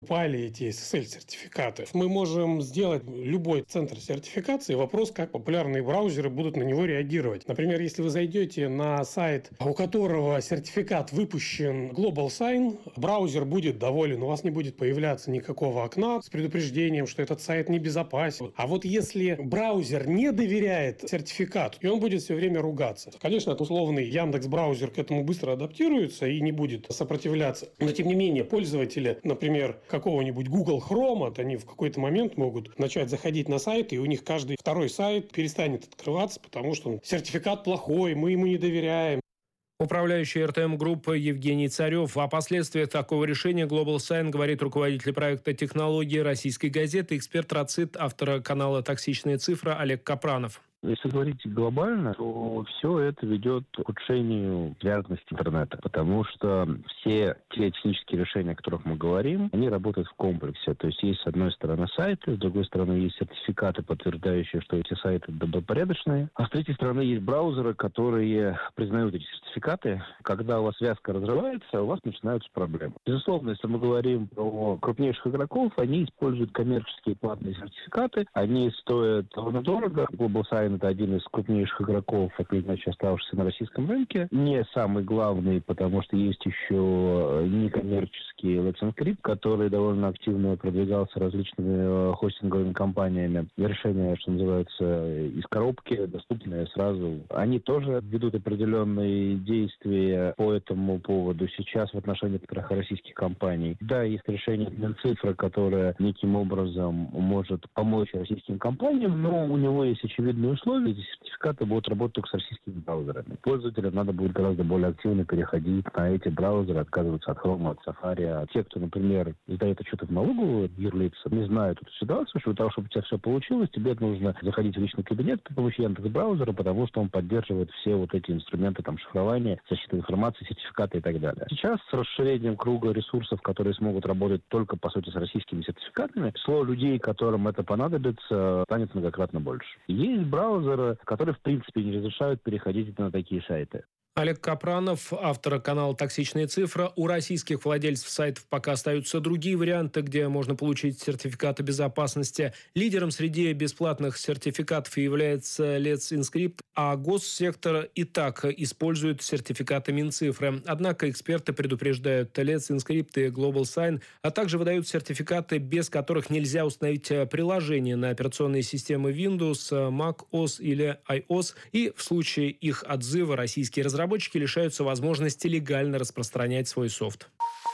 покупали эти SSL-сертификаты. Мы можем сделать любой центр сертификации. Вопрос, как популярные браузеры будут на него реагировать. Например, если вы зайдете на сайт, у которого сертификат выпущен Global Sign, браузер будет доволен, у вас не будет появляться никакого окна с предупреждением, что этот сайт небезопасен. А вот если браузер не доверяет сертификату, и он будет все время ругаться. Конечно, условный Яндекс.Браузер к этому быстро адаптируется и не будет сопротивляться. Но, тем не менее, пользователи, например, какого-нибудь Google Chrome, они в какой-то момент могут начать заходить на сайт, и у них каждый второй сайт перестанет открываться, потому что сертификат плохой, мы ему не доверяем. Управляющий РТМ группы Евгений Царев. О последствиях такого решения Global Sign говорит руководитель проекта технологии российской газеты, эксперт РАЦИТ, автора канала «Токсичная цифра» Олег Капранов. Если говорить глобально, то все это ведет к ухудшению связанности интернета, потому что все те технические решения, о которых мы говорим, они работают в комплексе. То есть с одной стороны сайты, с другой стороны есть сертификаты, подтверждающие, что эти сайты добропорядочные, а с третьей стороны есть браузеры, которые признают эти сертификаты. Когда у вас связка разрывается, у вас начинаются проблемы. Безусловно, если мы говорим про крупнейших игроков, они используют коммерческие платные сертификаты, они стоят довольно дорого. Global Sign — это один из крупнейших игроков, так или иначе оставшихся на российском рынке. Не самый главный, потому что есть еще некоммерческий Let's Encrypt, который довольно активно продвигался различными хостинговыми компаниями. Решения, что называется, из коробки, доступные сразу. Они тоже ведут определенные действия по этому поводу сейчас в отношении некоторых российских компаний. Да, есть решение Минцифры, которое неким образом может помочь российским компаниям, но у него есть очевидные условия. Эти сертификаты будут работать только с российскими браузерами. Пользователям надо будет гораздо более активно переходить на эти браузеры, отказываться от Chrome, от Safari. А те, кто, например, сдает отчеты в налоговую, юрлица, не знают эту ситуацию, что для того, чтобы у тебя все получилось, тебе нужно заходить в личный кабинет при помощи Яндекс.Браузера, потому что он поддерживает все вот эти инструменты шифрования, защиты информации, сертификаты и так далее. Сейчас с расширением круга ресурсов, которые смогут работать только, по сути, с российскими сертификатами, число людей, которым это понадобится, станет многократно больше. Есть браузеры, которые, в принципе, не разрешают переходить на такие сайты. Олег Капранов, автор канала «Токсичная цифра». У российских владельцев сайтов пока остаются другие варианты, где можно получить сертификаты безопасности. Лидером среди бесплатных сертификатов является Let's Encrypt, а госсектор и так использует сертификаты Минцифры. Однако эксперты предупреждают, Let's Encrypt и Global Sign, а также выдают сертификаты, без которых нельзя установить приложение на операционные системы Windows, Mac OS или iOS, и в случае их отзыва российские разработчики лишаются возможности легально распространять свой софт.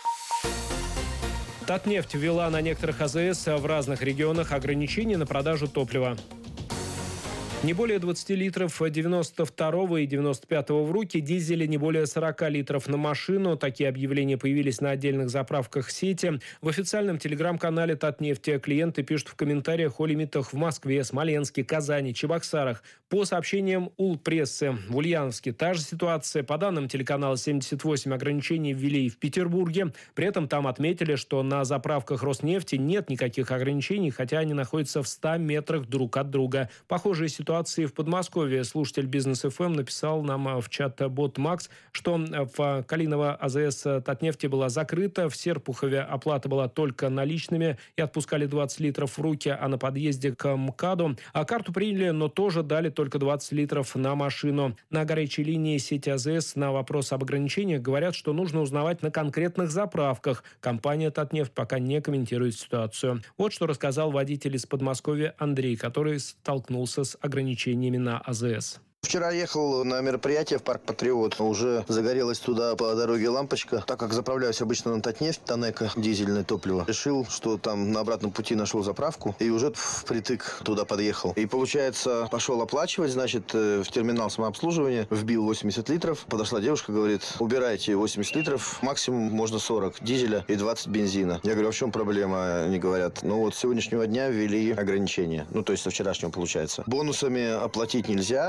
Татнефть ввела на некоторых АЗС в разных регионах ограничения на продажу топлива. Не более 20 литров 92 и 95 в руки, дизеля не более 40 литров на машину. Такие объявления появились на отдельных заправках сети. В официальном телеграм-канале Татнефти клиенты пишут в комментариях о лимитах в Москве, Смоленске, Казани, Чебоксарах. По сообщениям Улпрессы, в Ульяновске та же ситуация. По данным телеканала 78, ограничения ввели и в Петербурге. При этом там отметили, что на заправках Роснефти нет никаких ограничений, хотя они находятся в 100 метрах друг от друга. Похожая ситуация в Подмосковье. Слушатель Бизнес ФМ написал нам в чат-бот Макс, что в Калиново АЗС Татнефти была закрыта, в Серпухове оплата была только наличными и отпускали 20 литров в руки, а на подъезде к МКАДу. А карту приняли, но тоже дали только 20 литров на машину. На горячей линии сети АЗС на вопрос об ограничениях говорят, что нужно узнавать на конкретных заправках. Компания Татнефть пока не комментирует ситуацию. Вот что рассказал водитель из Подмосковья Андрей, который столкнулся с ограничениями на АЗС. Вчера ехал на мероприятие в парк Патриот. Уже загорелась туда по дороге лампочка. Так как заправляюсь обычно на Татнефть, Танеко, дизельное топливо, решил, что там на обратном пути нашел заправку и уже впритык туда подъехал. И получается, пошел оплачивать, значит, в терминал самообслуживания, вбил 80 литров. Подошла девушка, говорит, убирайте 80 литров, максимум можно 40 дизеля и 20 бензина. Я говорю, а в чем проблема? Они говорят, ну вот с сегодняшнего дня ввели ограничения. Ну, то есть со вчерашнего получается. Бонусами оплатить нельзя. Ну, начисляют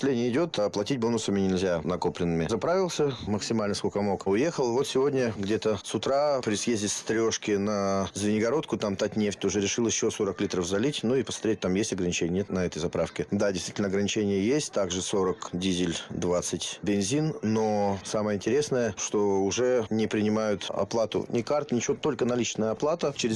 начисление идет, а платить бонусами нельзя накопленными. Заправился максимально сколько мог. Уехал. Вот сегодня где-то с утра при съезде с Трешки на Звенигородку, там Татнефть, уже решил еще 40 литров залить. Ну и посмотреть, там есть ограничения, нет на этой заправке. Да, действительно ограничения есть. Также 40 дизель, 20 бензин. Но самое интересное, что уже не принимают оплату ни карт, ничего, только наличная оплата. Через